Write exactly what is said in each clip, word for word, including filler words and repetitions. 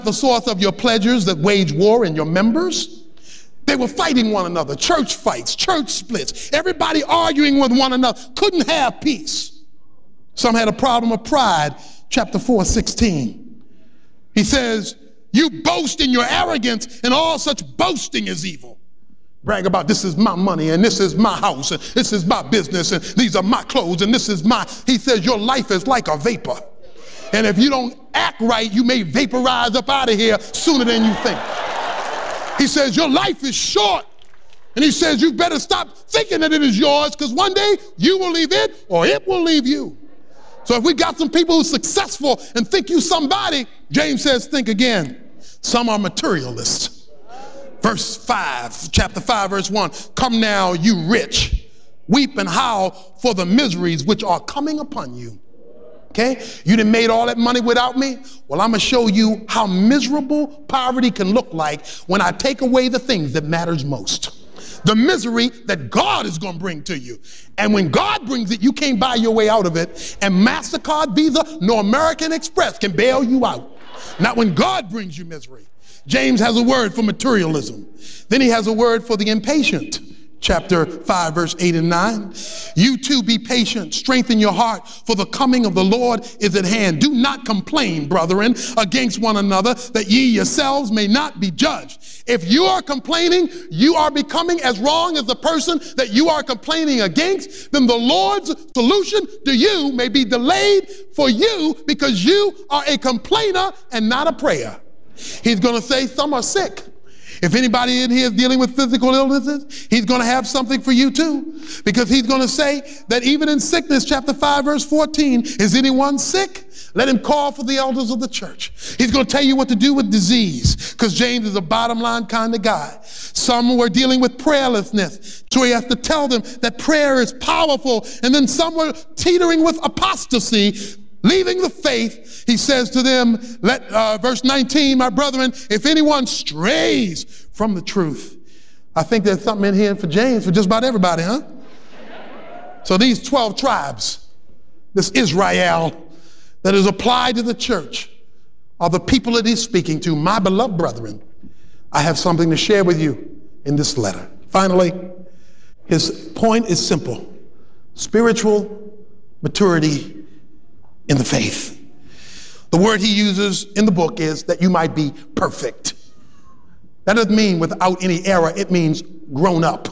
the source of your pleasures that wage war in your members. They were fighting one another, church fights, church splits, everybody arguing with one another, couldn't have peace. Some had a problem of pride, chapter four, sixteen. He says, you boast in your arrogance, and all such boasting is evil. Brag about this is my money, and this is my house, and this is my business, and these are my clothes, and this is my, he says your life is like a vapor. And if you don't act right, you may vaporize up out of here sooner than you think. He says your life is short. And he says you better stop thinking that it is yours, because one day you will leave it or it will leave you. So if we got some people who are successful and think you somebody, James says think again. Some are materialists. Verse five, chapter five, verse one. Come now, you rich, weep and howl for the miseries which are coming upon you. Okay, you done made all that money without me? Well, I'm gonna show you how miserable poverty can look like when I take away the things that matters most. The misery that God is gonna bring to you. And when God brings it, you can't buy your way out of it. And MasterCard, Visa, nor American Express can bail you out. Not when God brings you misery. James has a word for materialism. Then he has a word for the impatient. Chapter five, verse eight and nine. You too be patient, strengthen your heart, for the coming of the Lord is at hand. Do not complain, brethren, against one another, that ye yourselves may not be judged. If you are complaining, you are becoming as wrong as the person that you are complaining against, then the Lord's solution to you may be delayed for you because you are a complainer and not a prayer. He's going to say some are sick. If anybody in here is dealing with physical illnesses, he's going to have something for you too. Because he's going to say that even in sickness, chapter five, verse fourteen, is anyone sick? Let him call for the elders of the church. He's going to tell you what to do with disease, because James is a bottom line kind of guy. Some were dealing with prayerlessness, so he has to tell them that prayer is powerful. And then some were teetering with apostasy, leaving the faith. He says to them, let uh, verse nineteen, my brethren, if anyone strays from the truth. I think there's something in here for James, for just about everybody, huh? So these twelve tribes, this Israel that is applied to the church, are the people that he's speaking to. My beloved brethren, I have something to share with you in this letter. Finally, his point is simple. Spiritual maturity in the faith. The word he uses in the book is that you might be perfect. That doesn't mean without any error. It means grown up.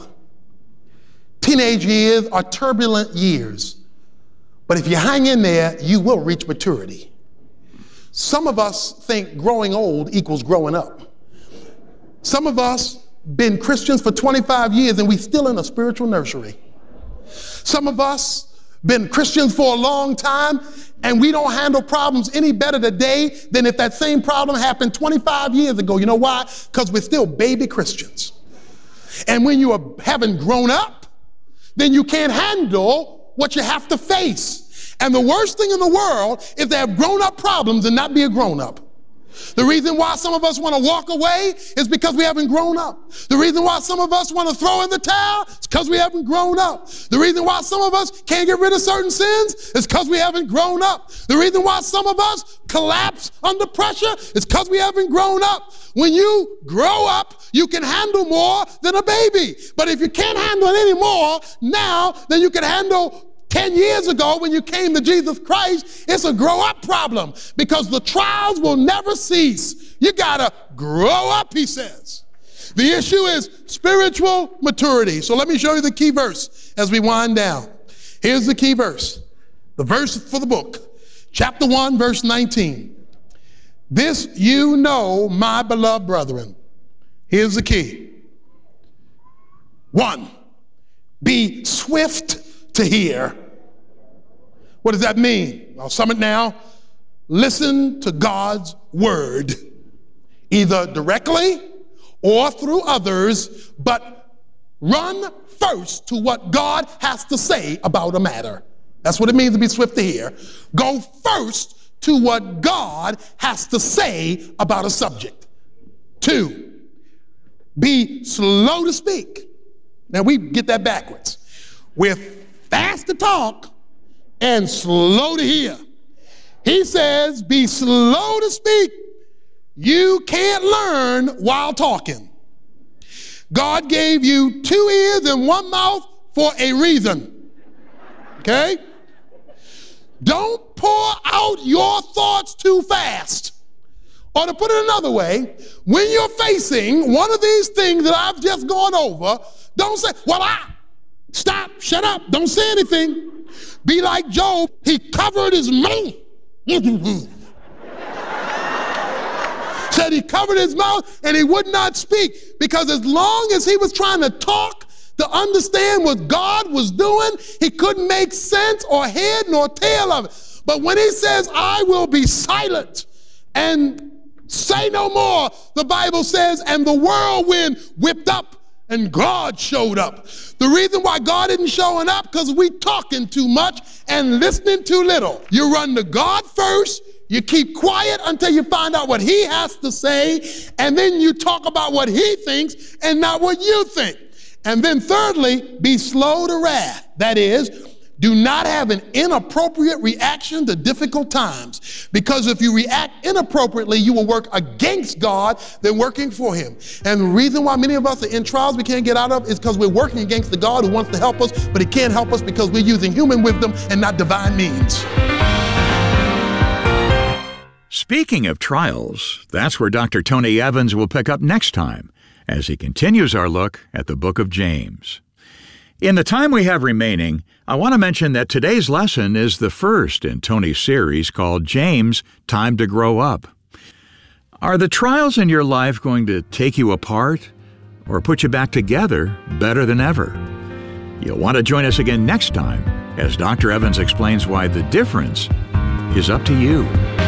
Teenage years are turbulent years. But if you hang in there, you will reach maturity. Some of us think growing old equals growing up. Some of us been Christians for twenty-five years and we still in a spiritual nursery. Some of us been Christians for a long time and we don't handle problems any better today than if that same problem happened twenty-five years ago. You know why? Because we're still baby Christians. And when you are haven't grown up, then you can't handle what you have to face. And the worst thing in the world is to have grown up problems and not be a grown up. The reason why some of us want to walk away is because we haven't grown up. The reason why some of us want to throw in the towel is because we haven't grown up. The reason why some of us can't get rid of certain sins is because we haven't grown up. The reason why some of us collapse under pressure is because we haven't grown up. When you grow up, you can handle more than a baby. But if you can't handle it anymore now than you can handle ten years ago when you came to Jesus Christ, it's a grow up problem because the trials will never cease. You gotta grow up, he says. The issue is spiritual maturity. So let me show you the key verse as we wind down. Here's the key verse, the verse for the book, chapter one, verse nineteen. This you know, my beloved brethren. Here's the key. One, be swift to hear. What does that mean? I'll sum it now. Listen to God's word, either directly or through others, but run first to what God has to say about a matter. That's what it means to be swift to hear. Go first to what God has to say about a subject. Two, be slow to speak. Now we get that backwards. We're fast to talk and slow to hear. He says, be slow to speak You can't learn while talking. God gave you two ears and one mouth for a reason. Okay? Don't pour out your thoughts too fast. Or to put it another way, when you're facing one of these things that I've just gone over, don't say, well, I, stop, shut up, don't say anything. Be like Job, he covered his mouth. Said he covered his mouth and he would not speak, because as long as he was trying to talk to understand what God was doing, he couldn't make sense or head nor tail of it. But when he says, I will be silent and say no more, the Bible says, and the whirlwind whipped up and God showed up. The reason why God isn't showing up, because we talking too much and listening too little. You run to God first, you keep quiet until you find out what he has to say, and then you talk about what he thinks and not what you think. And then thirdly, be slow to wrath. That is, do not have an inappropriate reaction to difficult times, because if you react inappropriately, you will work against God than working for him. And the reason why many of us are in trials we can't get out of is because we're working against the God who wants to help us, but he can't help us because we're using human wisdom and not divine means. Speaking of trials, that's where Doctor Tony Evans will pick up next time as he continues our look at the book of James. In the time we have remaining, I want to mention that today's lesson is the first in Tony's series called James, Time to Grow Up. Are the trials in your life going to take you apart or put you back together better than ever? You'll want to join us again next time as Doctor Evans explains why the difference is up to you.